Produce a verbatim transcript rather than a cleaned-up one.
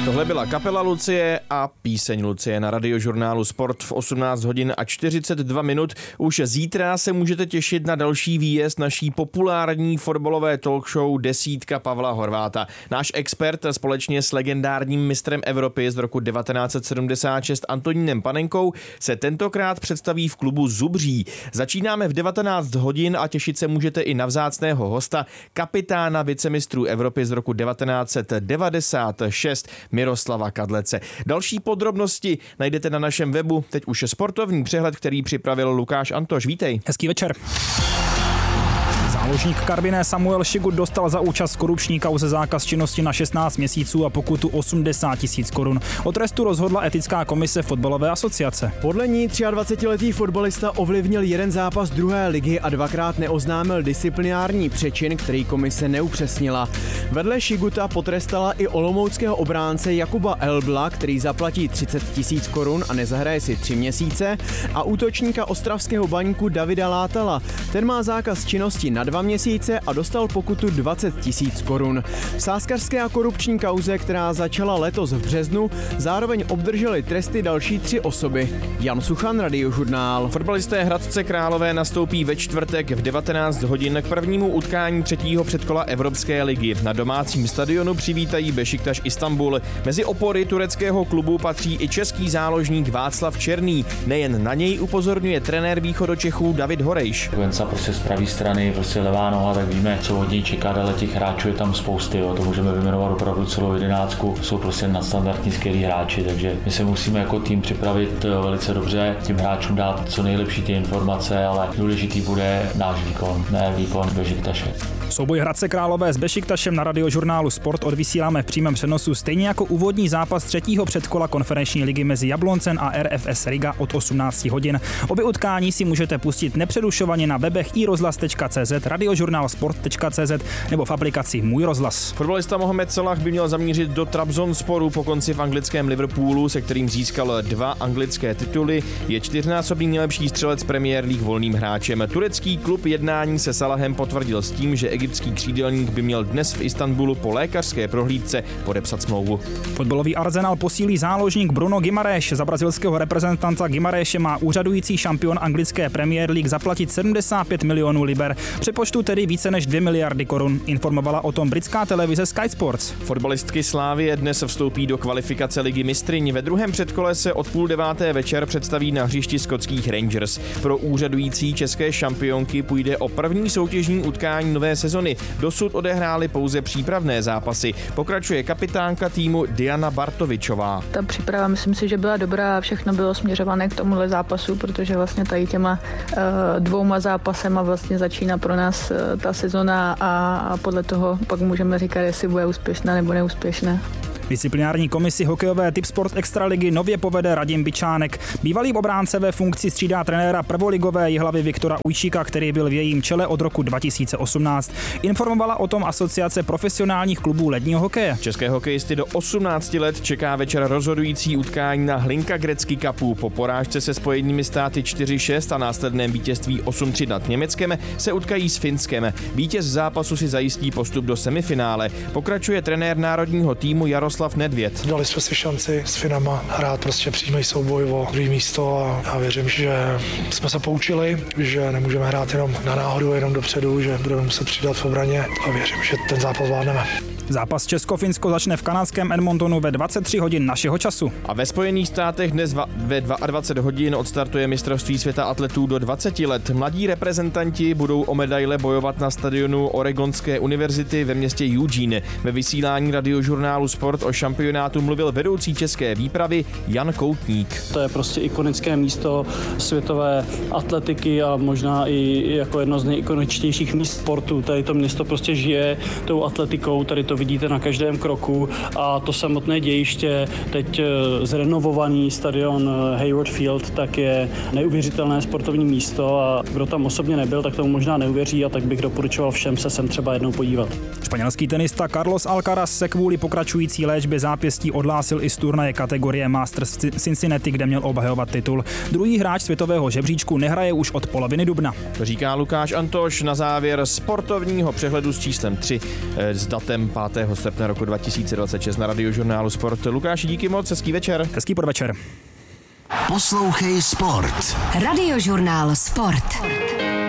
Tohle byla kapela Lucie a píseň Lucie na Radiožurnálu Sport v osmnáct hodin a čtyřicet dva minut. Už zítra se můžete těšit na další výjezd naší populární fotbalové talk show Desítka Pavla Horváta. Náš expert společně s legendárním mistrem Evropy z roku devatenáct set sedmdesát šest Antonínem Panenkou se tentokrát představí v klubu Zubří. Začínáme v devatenáct hodin a těšit se můžete i na vzácného hosta, kapitána vicemistrů Evropy z roku devatenáct set devadesát šest Miroslava Kadlece. Další podrobnosti najdete na našem webu. Teď už je sportovní přehled, který připravil Lukáš Antoš. Vítej. Hezký večer. Záložník Karviné Samuel Šigut dostal za účast v korupční kauze zákaz činnosti na šestnáct měsíců a pokutu osmdesát tisíc korun. O trestu rozhodla etická komise fotbalové asociace. Podle ní dvacetitříletý fotbalista ovlivnil jeden zápas druhé ligy a dvakrát neoznámil disciplinární přečin, který komise neupřesnila. Vedle Šiguta potrestala i olomouckého obránce Jakuba Elbla, který zaplatí třicet tisíc korun a nezahraje si tři měsíce, a útočníka ostravského Baňku Davida Látala. Ten má zákaz činnosti na dva měsíce a dostal pokutu dvacet tisíc korun. V sázkařské a korupční kauze, která začala letos v březnu, zároveň obdrželi tresty další tři osoby. Jan Suchan, Radiožurnál. Fotbalisté Hradce Králové nastoupí ve čtvrtek v devatenáct hodin k prvnímu utkání třetího předkola Evropské ligy. Na domácím stadionu přivítají Bešiktaš Istanbul. Mezi opory tureckého klubu patří i český záložník Václav Černý. Nejen na něj upozorňuje trenér východočechů David Horejš. Venca prostě z pravé strany, prostě levá noha, tak víme, co od něj čekat, ale těch hráčů je tam spousty, jo. To můžeme vyjmenovat opravdu celou jedenáctku, jsou prostě nadstandardní skvělí hráči, takže my se musíme jako tým připravit velice dobře, tím hráčům dát co nejlepší ty informace, ale důležitý bude náš výkon, ne výkon Bešiktaše. Souboj Hradce Králové s Bešiktašem na Radiožurnálu Sport odvysíláme v přímém přenosu, stejně jako úvodní zápas třetího předkola konferenční ligy mezi Jabloncem a R F S Riga od osmnáct hodin. Obě utkání si můžete pustit nepřerušovaně na webech i rozhlas tečka cé zet, radiožurnálsport tečka cé zet nebo v aplikaci Můj rozhlas. Fotbalista Mohamed Salah by měl zamířit do Trabzonsporu po konci v anglickém Liverpoolu, se kterým získal dva anglické tituly. Je čtyřnásobný nejlepší střelec Premier League volným hráčem. Turecký klub jednání se Salahem potvrdil s tím, že egyptský křídelník by měl dnes v Istanbulu po lékařské prohlídce podepsat smlouvu. Fotbalový Arsenal posílí záložník Bruno Guimaraes. Za brazilského reprezentanta Guimaraese má úřadující šampion anglické Premier League zaplatit sedmdesát pět milionů liber, přepočtu tedy více než dvě miliardy korun. Informovala o tom britská televize Sky Sports. Fotbalistky Slavie dnes vstoupí do kvalifikace ligy mistryň. Ve druhém předkole se od půl deváté večer představí na hřišti skotských Rangers. Pro úřadující české šampionky půjde o první soutěžní utkání nové sezony. Dosud odehrály pouze přípravné zápasy. Pokračuje kapitánka týmu Diana Bartovičová. Ta příprava, myslím si, že byla dobrá a všechno bylo směřované k tomuhle zápasu, protože vlastně tady těma uh, dvouma zápasema vlastně začíná pro nás uh, ta sezona a, a podle toho pak můžeme říkat, jestli bude úspěšná nebo neúspěšná. Disciplinární komisi hokejové Tipsport Extraligy nově povede Radim Byčánek. Bývalý obránce ve funkci střídá trenéra prvoligové Jihlavy Viktora Ujčíka, který byl v jejím čele od roku dva tisíce osmnáct. Informovala o tom Asociace profesionálních klubů ledního hokeje. České hokejisty do osmnácti let čeká večer rozhodující utkání na Hlinka Gretzky Cupu. Po porážce se Spojenými státy čtyři šest a následném vítězství osm tři nad Německem se utkají s Finskem. Vítěz zápasu si zajistí postup do semifinále. Pokračuje trenér národního týmu Jaroslav Nedvěd. Dali jsme si šanci s Finama hrát prostě přímý souboj o druhé místo a já věřím, že jsme se poučili, že nemůžeme hrát jenom na náhodu, jenom dopředu, že budeme muset přidat v obraně a věřím, že ten zápas zvládneme. Zápas Česko-Finsko začne v kanadském Edmontonu ve dvacet tři hodin našeho času. A ve Spojených státech dnes ve dvacet dva hodin odstartuje mistrovství světa atletů do dvaceti let. Mladí reprezentanti budou o medaile bojovat na stadionu Oregonské univerzity ve městě Eugene. Ve vysílání Radiožurnálu Sport o šampionátu mluvil vedoucí české výpravy Jan Koutník. To je prostě ikonické místo světové atletiky a možná i jako jedno z nejikoničtějších míst sportu. Tady to město prostě žije tou atletikou, tady to vidíte na každém kroku a to samotné dějiště, teď zrenovovaný stadion Hayward Field, tak je neuvěřitelné sportovní místo a kdo tam osobně nebyl, tak tomu možná neuvěří a tak bych doporučoval všem se sem třeba jednou podívat. Španělský tenista Carlos Alcaraz se kvůli pokračující léčbě zápěstí odhlásil i z turnaje kategorie Masters Cincinnati, kde měl obhajovat titul. Druhý hráč světového žebříčku nehraje už od poloviny dubna. To říká Lukáš Antoš na závěr sportovního přehledu s číslem tři s datem pátého pátého srpna roku dva tisíce dvacet šest na Radiožurnálu Sport. Lukáši, díky moc, hezký večer. Hezký podvečer. Poslouchej Sport. Radiožurnál Sport.